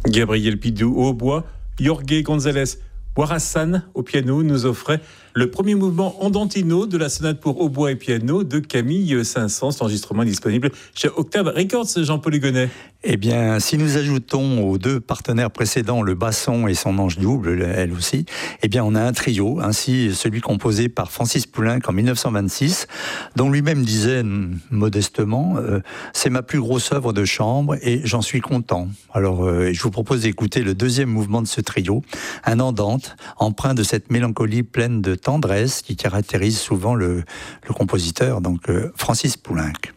Gabriel Pidou au hautbois, Jorge González Warassan au piano nous offrait le premier mouvement andantino de la sonate pour hautbois et piano de Camille Saint-Saëns. Cet enregistrement est disponible chez Octave Records. Jean-Paul Hugonnet. Eh bien, si nous ajoutons aux deux partenaires précédents le basson et son ange double, elle aussi, eh bien, on a un trio, ainsi celui composé par Francis Poulenc en 1926, dont lui-même disait modestement c'est ma plus grosse œuvre de chambre et j'en suis content. Alors, je vous propose d'écouter le deuxième mouvement de ce trio, un andante, empreint de cette mélancolie pleine de tendresse qui caractérise souvent le compositeur, donc Francis Poulenc.